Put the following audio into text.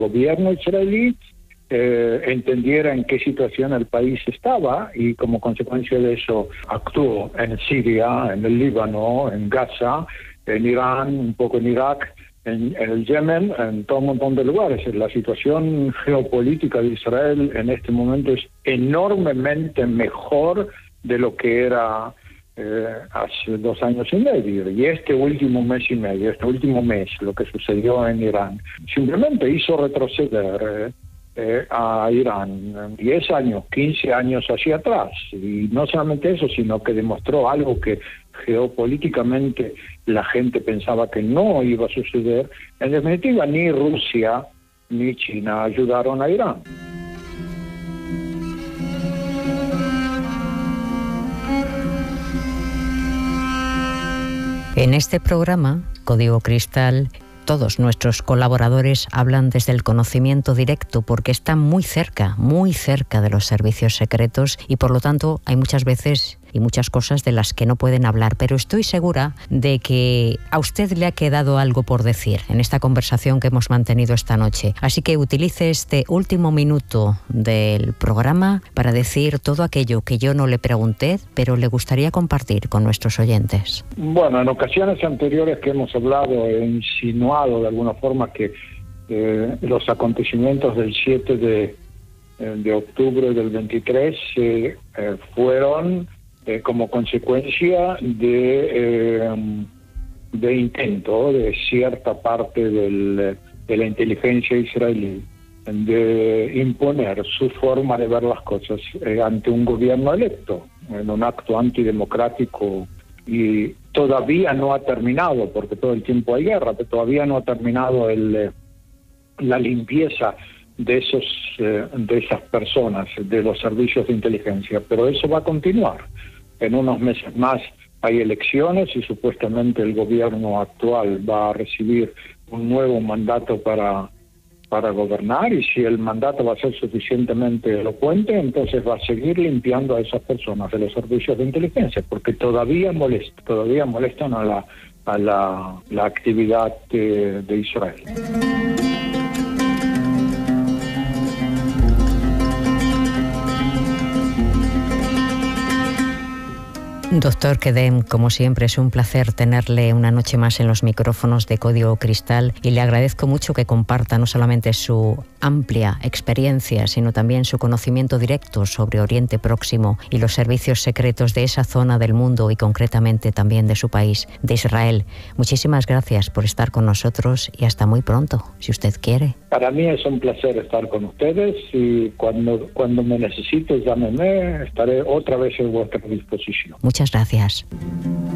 gobierno israelí entendiera en qué situación el país estaba y como consecuencia de eso actuó en Siria, en el Líbano, en Gaza, en Irán, un poco en Irak, en el Yemen, en todo un montón de lugares. La situación geopolítica de Israel en este momento es enormemente mejor de lo que era hace 2 años y medio. Y este último mes, lo que sucedió en Irán, simplemente hizo retroceder a Irán 10 años, 15 años hacia atrás. Y no solamente eso, sino que demostró algo que geopolíticamente la gente pensaba que no iba a suceder. En definitiva, ni Rusia ni China ayudaron a Irán. En este programa, Código Cristal, todos nuestros colaboradores hablan desde el conocimiento directo porque están muy cerca de los servicios secretos y por lo tanto hay muchas veces y muchas cosas de las que no pueden hablar, pero estoy segura de que a usted le ha quedado algo por decir en esta conversación que hemos mantenido esta noche. Así que utilice este último minuto del programa para decir todo aquello que yo no le pregunté, pero le gustaría compartir con nuestros oyentes. Bueno, en ocasiones anteriores que hemos hablado, he insinuado de alguna forma que los acontecimientos del 7 de octubre del 23 fueron como consecuencia de intento de cierta parte de la inteligencia israelí de imponer su forma de ver las cosas ante un gobierno electo, en un acto antidemocrático, y todavía no ha terminado, porque todo el tiempo hay guerra, pero todavía no ha terminado la limpieza de esas personas, de los servicios de inteligencia, pero eso va a continuar. En unos meses más hay elecciones y supuestamente el gobierno actual va a recibir un nuevo mandato para gobernar, y si el mandato va a ser suficientemente elocuente, entonces va a seguir limpiando a esas personas de los servicios de inteligencia, porque todavía molestan a la actividad de Israel. Doctor Kedem, como siempre es un placer tenerle una noche más en los micrófonos de Código Cristal y le agradezco mucho que comparta no solamente su amplia experiencia, sino también su conocimiento directo sobre Oriente Próximo y los servicios secretos de esa zona del mundo y concretamente también de su país, de Israel. Muchísimas gracias por estar con nosotros y hasta muy pronto, si usted quiere. Para mí es un placer estar con ustedes y cuando me necesite, llámeme, estaré otra vez a vuestra disposición. Muchas gracias.